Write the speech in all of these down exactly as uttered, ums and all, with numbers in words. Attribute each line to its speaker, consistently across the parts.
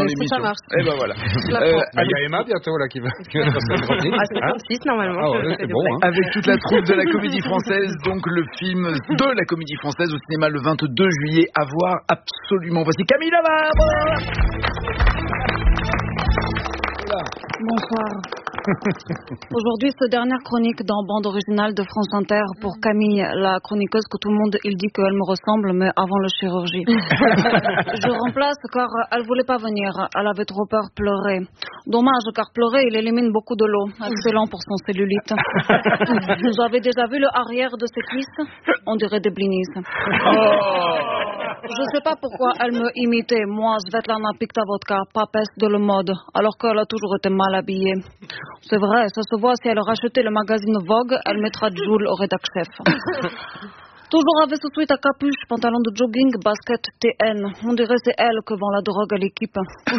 Speaker 1: l'émission.
Speaker 2: Ça marche.
Speaker 1: Et ben voilà.
Speaker 3: Euh, il y a Emma bientôt là qui va.
Speaker 2: À cinquante-six normalement.
Speaker 3: Ah ouais, c'est bon, hein.
Speaker 1: Avec toute la troupe de la Comédie Française, donc le film de la Comédie Française au cinéma le vingt-deux juillet, à voir absolument. Voici Camille Lavarre.
Speaker 4: Bonsoir. Aujourd'hui, c'est dernière chronique dans bande originale de France Inter pour Camille, la chroniqueuse que tout le monde il dit qu'elle me ressemble, mais avant la chirurgie. Je remplace car elle voulait pas venir. Elle avait trop peur de pleurer. Dommage, car pleurer, il élimine beaucoup de l'eau. Excellent pour son cellulite. J'avais déjà vu le arrière de ses cuisses. On dirait des blinis. Je sais pas pourquoi elle me imitait. Moi, Svetlana Piktavotka, papesse de le mode, alors qu'elle a toujours été mal habillée. C'est vrai, ça se voit, si elle rachetait le magazine Vogue, elle mettra Joule au rédac chef. Toujours avec sous-suite à capuche, pantalon de jogging, basket T N. On dirait c'est elle que vend la drogue à l'équipe.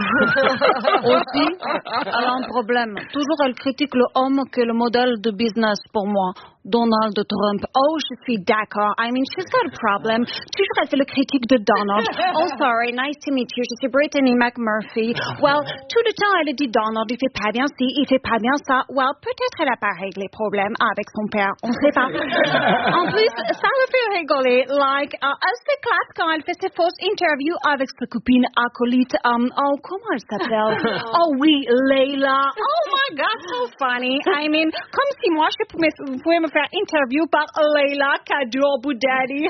Speaker 4: Aussi, elle a un problème. Toujours elle critique le homme qui est le modèle de business pour moi. Donald Trump. Oh, je suis d'accord. I mean, she's got a problem. Toujours elle fait le critique de Donald. Oh, sorry, nice to meet you. Je suis Brittany McMurphy. Well, tout le temps elle dit Donald, il fait pas bien ci, il fait pas bien ça. Well, peut-être elle a pas réglé les problèmes avec son père. On sait pas. En plus, ça le fait rigoler. Like, uh, elle s'éclate quand elle fait ses fausses interviews avec sa copine acolyte. Um, oh, comment elle s'appelle? Oh oui, Leila. Oh my God, so funny. I mean, comme si moi je pouvais, pouvais me faire interview par Leila Kadour Boudadi.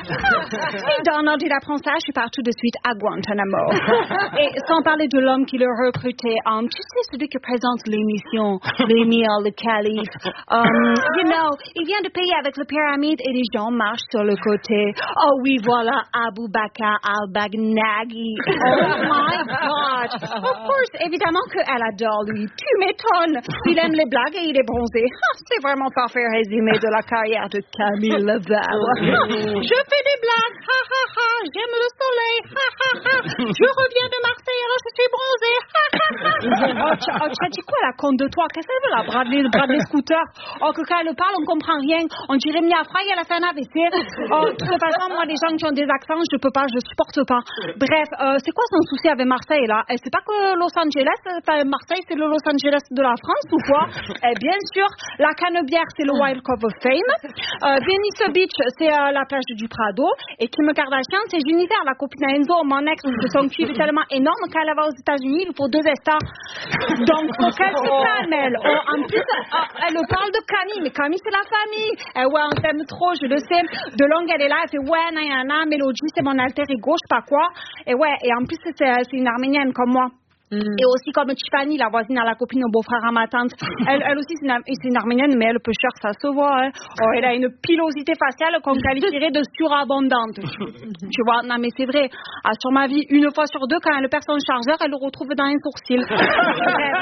Speaker 4: Si Donald il apprend ça, je suis partout de suite à Guantanamo. Et sans parler de l'homme qui le recrutait, um, tu sais, celui qui présente l'émission, l'émir, le calife. Um, you know, il vient de payer avec la pyramide et les gens marchent sur le côté. Oh oui, voilà, Abu Bakr al-Baghdadi. Oh my God. Of course, évidemment qu'elle adore lui. Tu m'étonnes. Il aime les blagues et il est bronzé. C'est vraiment parfait résumé de la carrière de Camille Lavarre. Je fais des blagues. Ha ha ha. J'aime le soleil. Ha ha ha. Je reviens de Marseille alors je suis bronzée. Ha ha ha. Oh, tu oh, as dit quoi la conne de toi? Qu'est-ce qu'elle veut la Bradley, Bradley Scooter? Oh, que quand elle parle, on comprend rien. On dirait Mia Fry, elle a fait un A V C. Oh, de toute façon, moi, les gens qui ont des accents, je peux pas, je supporte pas. Bref, euh, c'est quoi son souci avec Marseille, là? Elle sait pas que Los Angeles, enfin, Marseille, c'est le Los Angeles de la France, ou quoi? Eh bien sûr, la Canebière, c'est le Wild Cove of Fame. Euh, Venice Beach, c'est euh, la plage du Prado. Et Kim Kardashian, c'est Jennifer, la copine à Enzo, mon ex, de son cul est tellement énorme qu'elle va aux États-Unis, il faut deux États. Donc, faut qu'elle se calme, elle. Oh, en plus, euh, elle parle de Camille, mais Camille, c'est la famille. Euh, ouais, on t'aime trop, je le sais. De longue, elle est là, elle fait ouais, nanana, Mélodie, c'est mon alter ego, je sais pas quoi. Et ouais, et en plus, c'est, c'est une arménienne comme moi. Mm. Et aussi comme Tiffany, la voisine à la copine au beau-frère à ma tante. Elle, elle aussi, c'est une, c'est une arménienne, mais elle peut cher, ça se voit. Hein. Oh, elle a une pilosité faciale qu'on qualifierait de surabondante. Tu vois, non mais c'est vrai. Ah, sur ma vie, une fois sur deux, quand elle perd son chargeur, elle le retrouve dans un sourcil. Bref.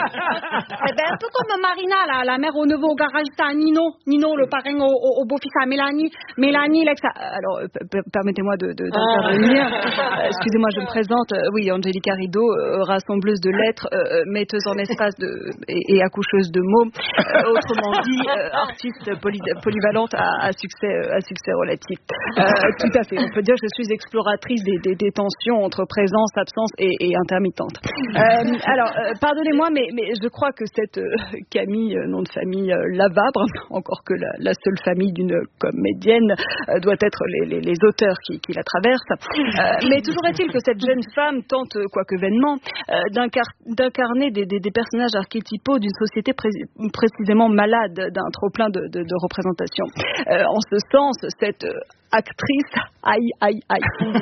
Speaker 4: Eh ben, un peu comme Marina, là, la mère au neveu au garage, à Nino. Nino, le parrain au, au, au beau-fils à Mélanie. Mélanie, l'ex. Alors, p- p- permettez-moi de, de, d'intervenir. Euh, excusez-moi, je me présente. Euh, oui, Angélica Rideau, euh, rassembleuse de lettres, euh, metteuse en espace de, et, et accoucheuse de mots, euh, autrement dit, euh, artiste poly, polyvalente à, à, succès, à succès relatif. Euh, tout à fait, on peut dire que je suis exploratrice des, des, des tensions entre présence, absence et, et intermittente. Euh, alors, euh, pardonnez-moi, mais, mais je crois que cette euh, Camille, nom de famille euh, Lavarre, encore que la, la seule famille d'une comédienne, euh, doit être les, les, les auteurs qui, qui la traversent. Euh, mais toujours est-il que cette jeune femme tente, quoique vainement, euh, d'un d'incarner des, des, des personnages archétypaux d'une société pré précisément malade d'un trop-plein de, de, de représentation. Euh, en ce sens, cette euh, actrice, aïe, aïe, aïe,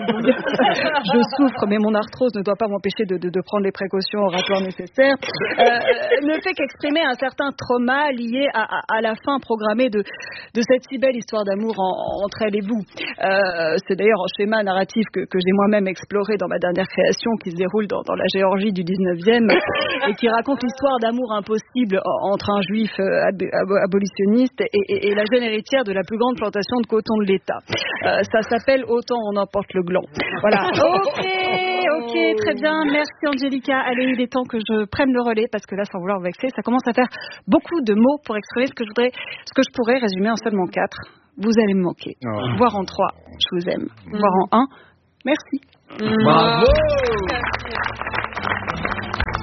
Speaker 4: je souffre, mais mon arthrose ne doit pas m'empêcher de, de, de prendre les précautions oratoires nécessaires, euh, ne fait qu'exprimer un certain trauma lié à, à, à la fin programmée de, de cette si belle histoire d'amour en, entre elle et vous. Euh, C'est d'ailleurs un schéma narratif que, que j'ai moi-même exploré dans ma dernière création qui se déroule dans, dans la Géorgie du dix-neuvième et qui raconte l'histoire d'amour impossible entre un juif ab ab abolitionniste et, et, et la jeune héritière de la plus grande plantation de coton de l'État. Euh, ça s'appelle Autant on emporte le gland. Voilà. Ok, ok, très bien. Merci Angélica. Allez, il est temps que je prenne le relais parce que là, sans vouloir vous vexer, ça commence à faire beaucoup de mots pour exprimer ce que je voudrais, ce que je pourrais résumer en seulement quatre. Vous allez me manquer. Oh. Voire en trois, je vous aime. Mm. Voire en un, merci.
Speaker 1: Bravo.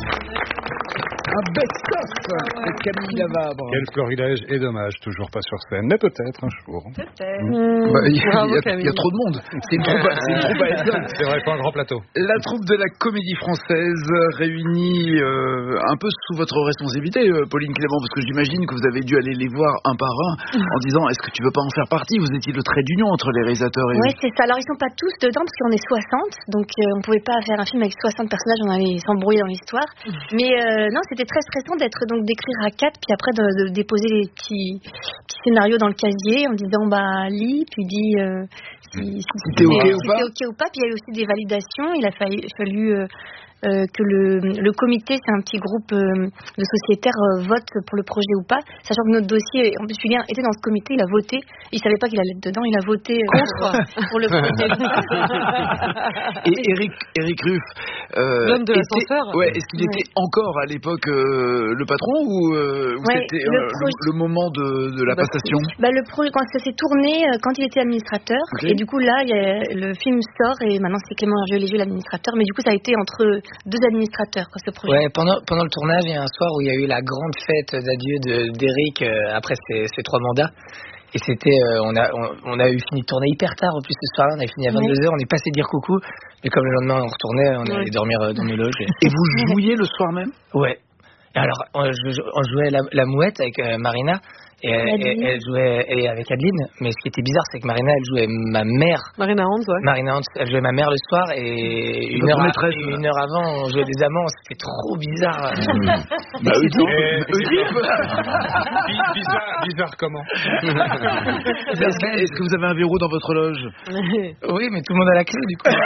Speaker 1: Un best-of de Camille Lavabre.
Speaker 3: Quel florilège et dommage, toujours pas sur scène, mais peut-être un jour.
Speaker 2: Peut-être.
Speaker 1: Mmh. Bah, il, y a, il, y a, il y a trop de monde. C'est une troupe, c'est une troupe à elle seule.
Speaker 3: C'est vrai, pas un grand plateau.
Speaker 1: La troupe de la Comédie Française réunie euh, un peu sous votre responsabilité, euh, Pauline Clément, parce que j'imagine que vous avez dû aller les voir un par un en disant est-ce que tu veux pas en faire partie? Vous étiez le trait d'union entre les réalisateurs et...
Speaker 2: Oui, c'est ça. Alors ils sont pas tous dedans parce qu'on est soixante, donc euh, on pouvait pas faire un film avec soixante personnages, on allait s'embrouiller dans l'histoire. Mais euh, non, c'était très stressant d'être donc d'écrire à quatre, puis après de, de déposer les petits, petits scénarios dans le casier en disant bah lis, puis dis euh, si, si,
Speaker 1: si t'es ok,
Speaker 2: si t'es ok ou pas. Puis il y a eu aussi des validations. Il a fallu, fallu euh, euh, que le, le comité, c'est un petit groupe euh, de sociétaires, euh, vote pour le projet ou pas, sachant que notre dossier, en plus Julien était dans ce comité, il a voté, il savait pas qu'il allait être dedans, il a voté euh, contre pour le projet.
Speaker 1: Et Eric, Eric Ruff, euh,
Speaker 5: l'homme de l'ascenseur.
Speaker 1: Ouais, est-ce qu'il ouais. était encore à l'époque euh, le patron ou, euh, ou
Speaker 2: ouais,
Speaker 1: c'était
Speaker 2: le,
Speaker 1: euh,
Speaker 2: projet...
Speaker 1: le, le moment de, de la
Speaker 2: bah,
Speaker 1: passation?
Speaker 2: Bah le projet quand ça s'est tourné, euh, quand il était administrateur, okay. Et du coup là, il y a, le film sort et maintenant c'est Clément Hervieux-Léger l'administrateur, mais du coup ça a été entre deux administrateurs quoi, ce projet.
Speaker 6: Ouais, pendant pendant le tournage, il y a un soir où il y a eu la grande fête d'adieu de, d'Eric euh, après ses, ses trois mandats. Et c'était, euh, on a on, on a eu fini de tourner hyper tard en plus ce soir-là, on avait fini à vingt-deux heures, on est passé dire coucou, mais comme le lendemain on retournait, on ouais. allait dormir dans nos loges. Et,
Speaker 1: et vous jouiez le soir même?
Speaker 6: Ouais. Et alors on, on jouait la, la mouette avec euh, Marina. Et elle, elle, elle jouait et avec Adeline, mais ce qui était bizarre, c'est que Marina, elle jouait ma mère.
Speaker 5: Marina Hans, ouais.
Speaker 6: Marina Hans, elle jouait ma mère le soir et une heure, à, et une heure avant, on jouait des amants. C'était trop bizarre.
Speaker 1: Bah, Oedipe.
Speaker 3: Bizarre, bizarre comment?
Speaker 1: Est-ce que, est-ce que vous avez un verrou dans votre loge?
Speaker 6: Oui, mais tout le monde a la clé du coup.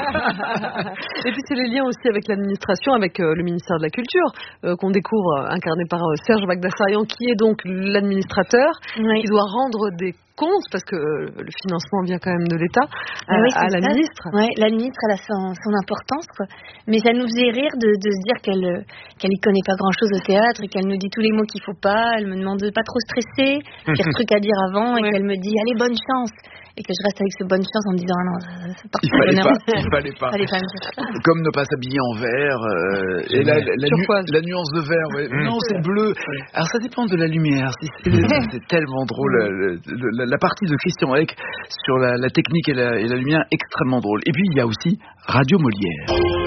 Speaker 5: Et puis c'est les liens aussi avec l'administration, avec euh, le ministère de la Culture, euh, qu'on découvre incarné par euh, Serge Bagdasarian, qui est donc l'administrateur. Oui. Qui doit rendre des comptes parce que euh, le financement vient quand même de l'État à,
Speaker 2: oui,
Speaker 5: à la
Speaker 2: ça.
Speaker 5: ministre.
Speaker 2: Ouais, la ministre elle a son, son importance quoi. Mais ça nous faisait rire de, de se dire qu'elle qu'elle y connaît pas grand chose au théâtre et qu'elle nous dit tous les mots qu'il faut pas. Elle me demande de pas trop stresser, qu'il y a ce truc à dire avant et ouais. qu'elle me dit allez bonne chance. Et que je reste avec ce bonne chance en me disant ah non ça, ça part
Speaker 1: il fallait pas, il fallait pas.
Speaker 2: fallait pas
Speaker 1: comme ne pas s'habiller en vert euh, et la, la, la, nu, la nuance de vert ouais. mmh. Non c'est bleu alors ça dépend de la lumière c'est, c'est tellement drôle la, la, la partie de Christian Eck sur la, la technique et la, et la lumière extrêmement drôle. Et puis il y a aussi Radio Molière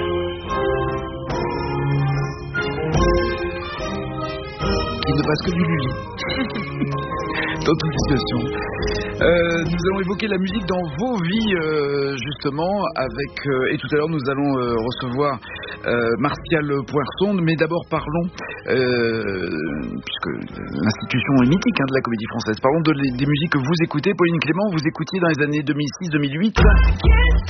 Speaker 1: qui ne passe que du Lully dans toute situation. Euh, nous allons évoquer la musique dans vos vies euh, justement avec euh, et tout à l'heure nous allons euh, recevoir euh, Martial Poinçon, mais d'abord parlons euh, puisque l'institution est mythique hein, de la Comédie Française, parlons de, des musiques que vous écoutez. Pauline Clément, vous écoutiez dans les années deux mille six deux mille huit.